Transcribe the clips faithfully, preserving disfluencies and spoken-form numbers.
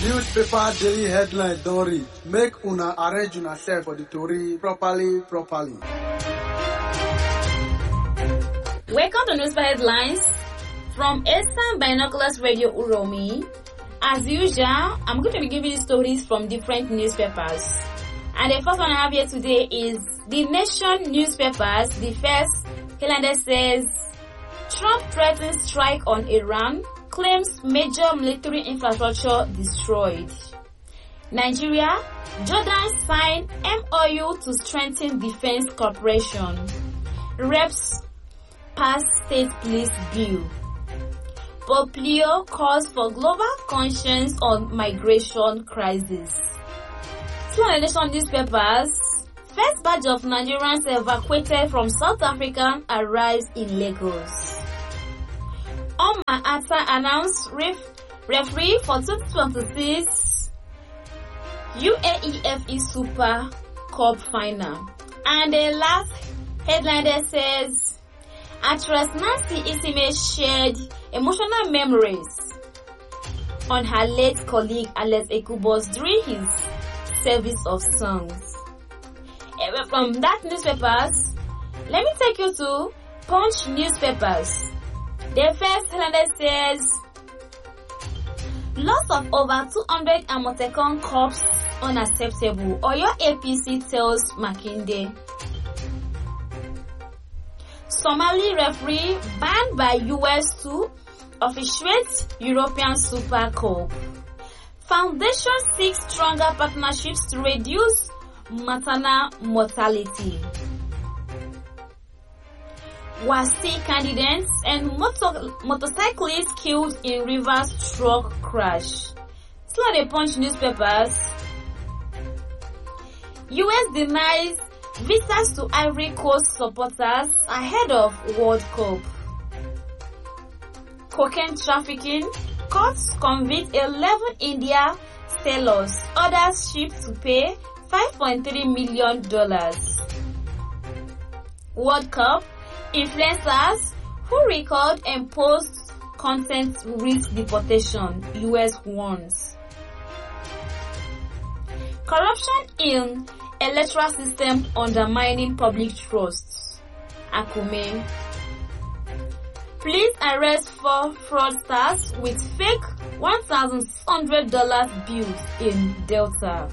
Newspaper daily headline don read. Make una arrange una self for the tori properly, properly. Welcome to Newspaper Headlines from Eastern Binoculars Radio Uromi. As usual, I'm going to be giving you stories from different newspapers. And the first one I have here today is The Nation newspapers. The first headline says, Trump threatens strike on Iran, claims major military infrastructure destroyed. Nigeria, Jordan signed M O U to strengthen defense cooperation. Reps pass state police bill. Pope Leo calls for global conscience on migration crisis. Two nation newspapers. First batch of Nigerians evacuated from South Africa arrives in Lagos. Omar Atta announced ref, referee for twenty twenty-six U A E F E Super Cup final. And the last headline that says, actress Nancy Isime shared emotional memories on her late colleague Alex Ekubos during his service of songs. Anyway, from that newspapers, let me take you to Punch newspapers. The first headline says, loss of over two hundred Amotekun corps unacceptable. Oyo A P C tells Makinde. Somali referee banned by U S to officiate European Super Cup. Foundation seeks stronger partnerships to reduce maternal mortality. Wasi candidates and motor- motorcyclists killed in Rivers truck crash. Still on the Punch newspapers. U S denies visas to Ivory Coast supporters ahead of World Cup. Cocaine trafficking. Courts convict eleven India sellers. Others shipped to pay five point three million dollars. World Cup. Influencers who record and post content risk deportation. U S warns. Corruption in electoral system undermining public trusts. Akume. Police arrest four fraudsters with fake one thousand six hundred dollars bills in Delta.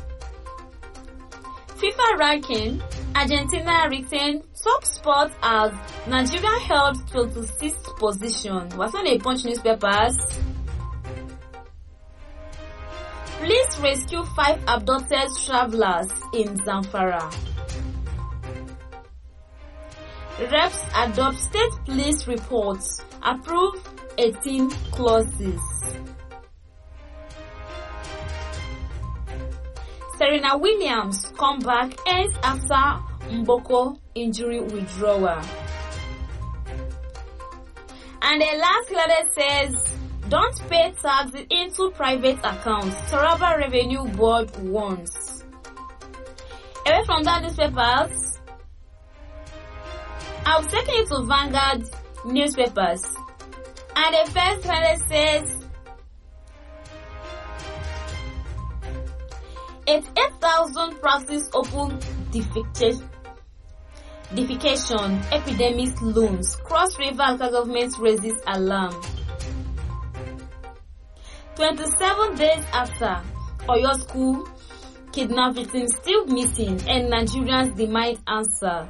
FIFA ranking. Argentina retained top spot as Nigeria held twenty-sixth position. Was on a Punch newspapers. Police rescue five abducted travelers in Zamfara. Reps adopt state police reports. Approve eighteen clauses. Serena Williams comeback ends after Mboko injury withdrawal. And the last letter says, don't pay tax into private accounts. Taraba Revenue Board warns. Away from that newspapers, I'll take you to Vanguard newspapers. And the first letter says, eight thousand practice open defecation, defecation epidemic looms. Cross River local government raises alarm. twenty-seven days after Oyo school kidnap victims still missing and Nigerians demand answer.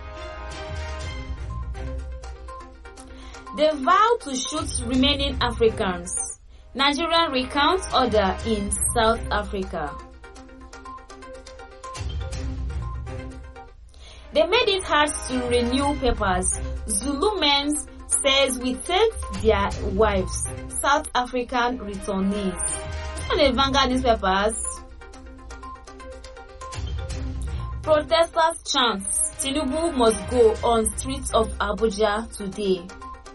They vow to shoot remaining Africans. Nigerian recounts order in South Africa. They made it hard to renew papers. Zulu men says we take their wives. South African returnees. On the Vanguard newspapers, protesters chant, Tinubu must go on streets of Abuja today.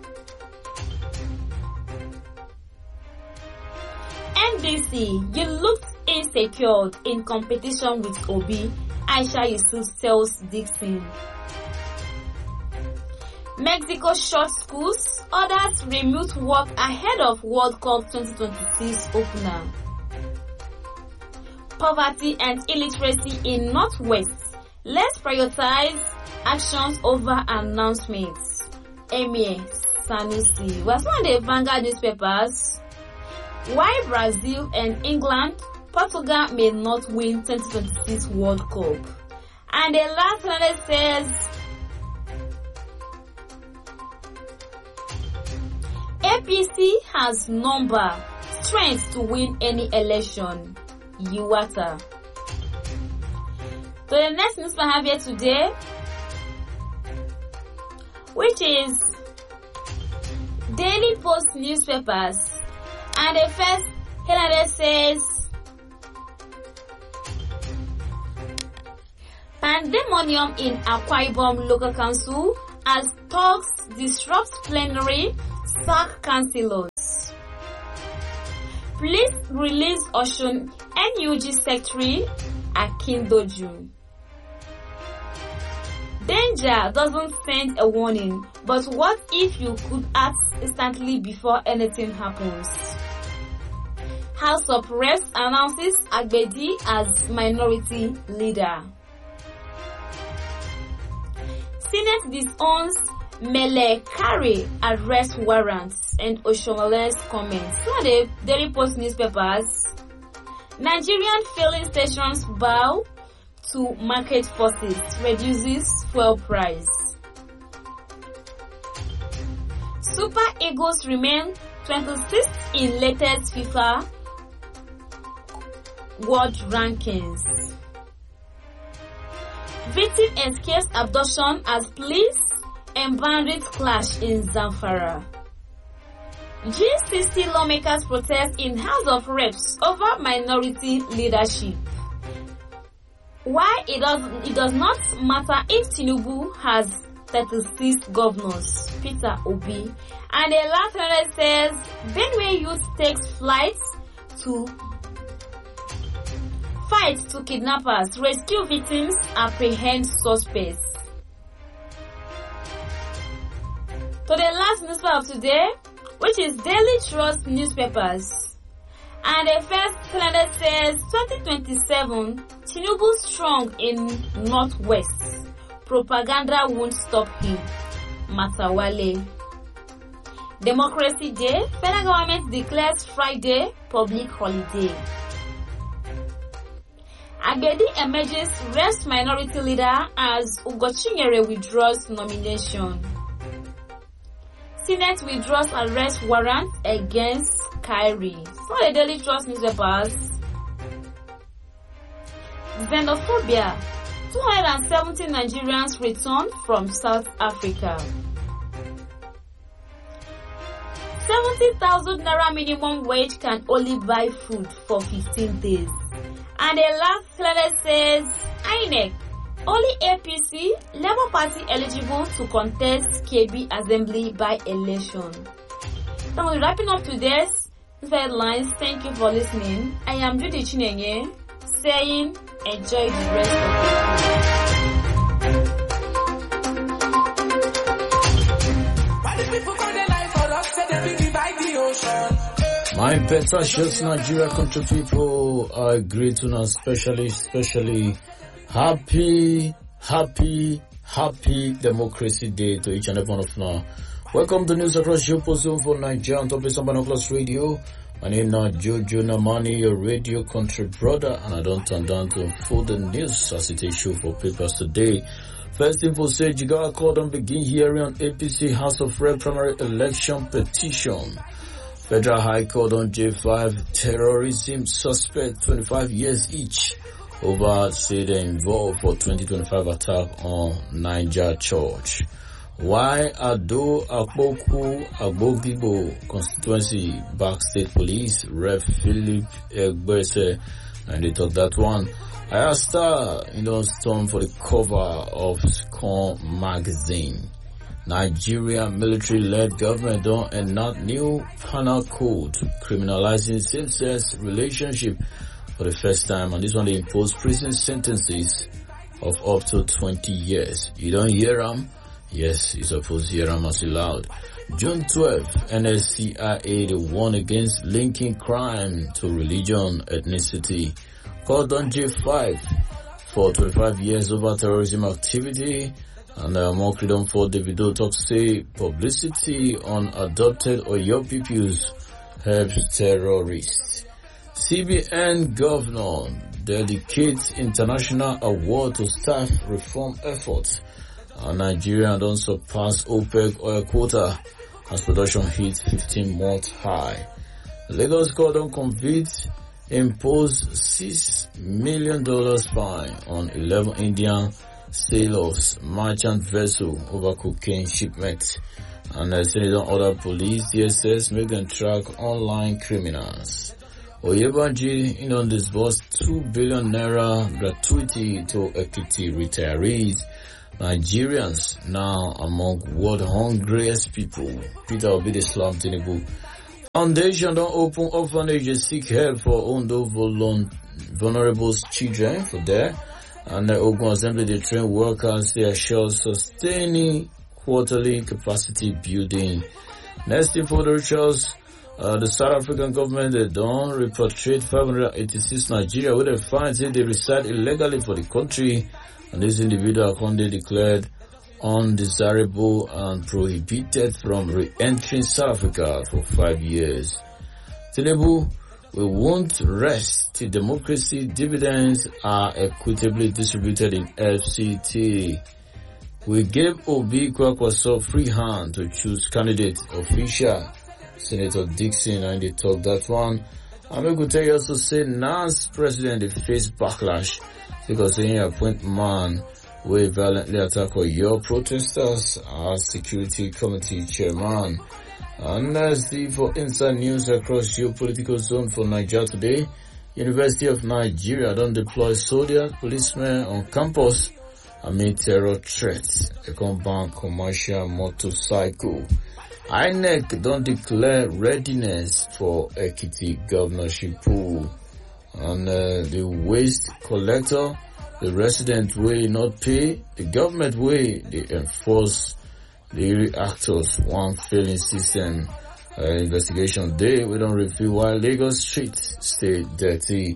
N B C, you looked insecure in competition with Obi. Aisha Yusuf tells Dixon. Mexico shut schools, others remote work ahead of World Cup twenty twenty-six opener. poverty and illiteracy in Northwest. Let's prioritize actions over announcements. Emir Sanusi was one of the Vanguard newspapers. Why Brazil and England, Portugal may not win twenty twenty-six World Cup. And the last one says, A P C has number, strength to win any election. Iwata. So the next news I have here today, which is Daily Post newspapers. And the first headline says, Pandemonium in Akwa Ibom Local Council as talks disrupt plenary, sack councillors. Police release Osun N U G Secretary Akindoju. Danger doesn't send a warning, but what if you could act instantly before anything happens? House of Reps announces Agbedi as minority leader. Senate disowns Mele Carey arrest warrants and Oshomole's comments. So the Daily Post newspapers. Nigerian filling stations bow to market forces, reduces fuel price. Super Eagles remain twenty-sixth in latest FIFA World Rankings. Victim escapes abduction as police and bandits clash in Zamfara. G sixty lawmakers protest in House of Reps over minority leadership. Why it does it does not matter if Tinubu has thirty-six governors, Peter Obi. And the last one says, Benue youth takes flight to fight to kidnappers, rescue victims, apprehend suspects. So the last newspaper of today, which is Daily Trust newspapers. And the first calendar says twenty twenty-seven, Tinubu strong in Northwest. Propaganda won't stop him. Matawale. Democracy Day, federal government declares Friday public holiday. Agbedi emerges Reps minority leader as Ugochinyere withdraws nomination. Senate withdraws arrest warrant against Kyrie. So the Daily Trust newspapers. Xenophobia. two hundred seventy Nigerians return from South Africa. seventy thousand naira minimum wage can only buy food for fifteen days. And the last letter says, I N E C, only A P C, Labour Party eligible to contest K B Assembly by election. So we're wrapping up today's headlines. Thank you for listening. I am Judy Chinenye, saying enjoy the rest of the day. My better shows Nigeria country people, I greet you now, especially, especially happy, happy, happy Democracy Day to each and every one of now. Welcome to News Across your position for Nigeria on top of Binoculars Radio. My name is Jojo Namani, your radio country brother, and I don't turn down to unfold the news as it is show for papers today. First info says Jigawa Court on begin hearing on A P C House of Rep primary election petition. Federal High Court on J five terrorism suspect twenty-five years each over say they involved for twenty twenty-five attack on Niger Church. Why Ado Akpoku Agbogibo constituency back state police Rev Philip Egbese, and they took that one. I asked her in the storm for the cover of Scon magazine. Nigeria military-led government don't enact new penal code criminalizing same-sex relationship for the first time, and this one they impose prison sentences of up to twenty years. You don't hear them? Yes, you're supposed to hear them as loud. June twelfth, N S C I A they warn against linking crime to religion, ethnicity, called on J five for twenty-five years over terrorism activity. And uh, more freedom for Davido talk say publicity on adopted Oyo pupils helps terrorists. C B N governor dedicates international award to staff reform efforts. And Nigeria don't surpass OPEC oil quota as production hits fifteen month high. Lagos court on convict imposed six million dollars fine on eleven Indian sailors merchant vessel over cocaine shipment. And the Senator ordered police D S S make them track online criminals. Oyebanji in on disbursed two billion naira gratuity to Ekiti retirees. Nigerians now among world hungriest people. Peter Obidi Slam Tinubu. Foundation don't open orphanages seek help for Ondo vulnerable children for there. And the Ogun Assembly they train workers they assure sustaining quarterly capacity building. Next info the rituals. Uh, the South African government they don't repatriate five hundred eighty-six Nigeria with a fine say they reside illegally for the country. And this individual Conde declared undesirable and prohibited from re-entering South Africa for five years. Tinubu, we won't rest till democracy dividends are equitably distributed in F C T. We gave Obi Kwakwaso free hand to choose candidate official. Senator Dixon and they talk that one. I'm going to tell you also say Nance president they face backlash because they appoint man we violently attack your protesters as security committee chairman. And let's see for inside news across geopolitical zone for Nigeria today. University of Nigeria don't deploy soldiers, policemen on campus amid terror threats. A compound commercial motorcycle. I N E C don't declare readiness for Ekiti governorship pool. And uh, the waste collector, the resident way not pay, the government way they enforce the reactors one failing system. Uh, investigation day we don't reveal why Lagos streets stay dirty.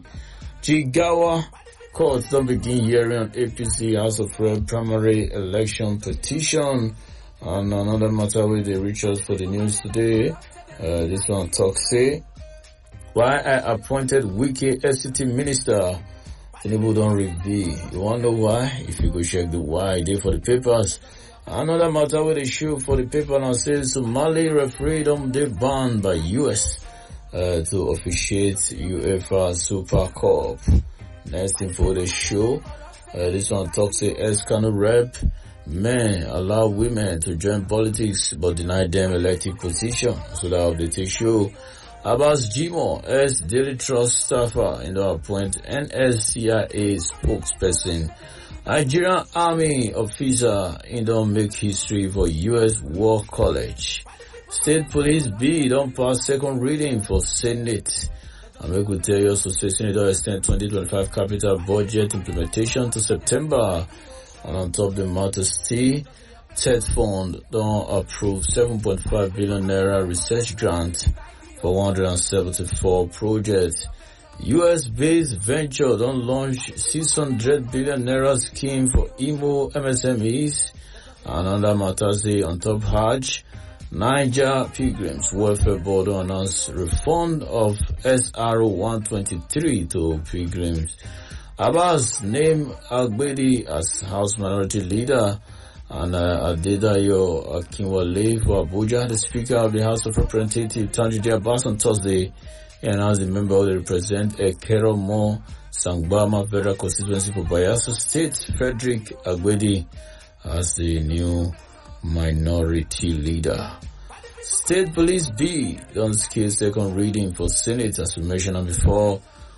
Jigawa court don't begin hearing on A P C House of Rep primary election petition. And another matter where they reach us for the news today. Uh, this one talk say why I appointed Wike S C T minister. Tinubu don't reveal. You want to know why? If you go check the why they for the papers. Another matter where they show for the paper now says Somali referendum they banned by U S uh, to officiate UEFA Super Cup. Next thing for the show. Uh, this one talks say Eskano rep. Men allow women to join politics but deny them elected position. So that update they show. Abbas Jimo as Daily Trust staffer in the appoint N S C I A spokesperson. Nigerian Army officer in don't make history for U S War College. State Police B don't pass second reading for Senate. I make we tell you also say Senator extend twenty twenty-five capital budget implementation to September. And on top of the matter still, TED Fund don't approve seven point five billion naira research grant for one hundred seventy-four projects. U S-based venture don't launch six hundred billion naira scheme for Imo M S M Es. Another matter say on top Hajj, Niger Pilgrims Welfare Board announced refund of S R O one twenty-three to pilgrims. Abbas named Agbedi as House Minority Leader. And uh, Adedayo Akinwale for Abuja, the Speaker of the House of Representatives, Tanjidi Abbas on Thursday, and as the member of the represent Ekero Mo Sangbama Federal Constituency for Bayelsa State, Frederick Agbedi as the new minority leader. State Police B don't scale second reading for Senate as we mentioned before.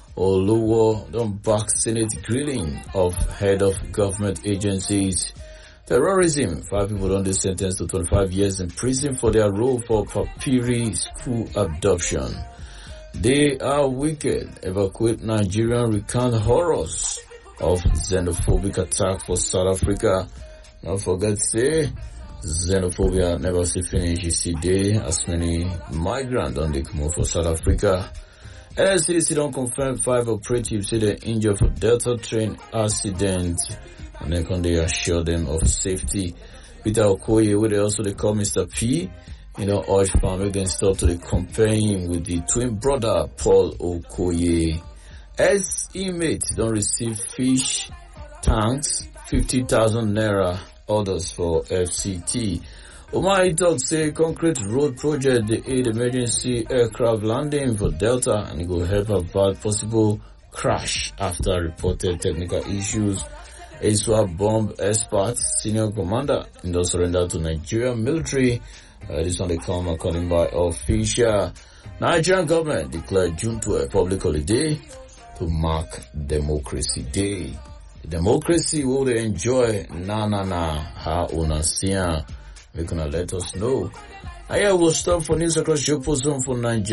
Oluwo don't back Senate grilling of head of government agencies. Terrorism, five people don't be sentenced to twenty-five years in prison for their role for Papiri school abduction. They are wicked. Evacuate Nigerian recount horrors of xenophobic attack for South Africa. Don't forget say xenophobia never see finish. You see day as many migrants on the come for South Africa. N S C D C don't confirm five operatives say they're injured for Delta train accident, and then can they assure them of safety. Peter Okoye, where they also they call Mister P, you know, urge farm make them stop to they compare him with the twin brother Paul Okoye. As inmates don't receive fish tanks, fifty thousand naira orders for F C T. Omar talk say concrete road project the aid emergency aircraft landing for Delta and it will help avoid possible crash after reported technical issues. A swap bomb expert, senior commander, in the surrender to Nigerian military. Uh, this one they come according by official. Nigerian government declared June twelfth public holiday to mark Democracy Day. The democracy will they enjoy na na na ha una siya. We're gonna let us know. I will stop for news across your position for Nigeria.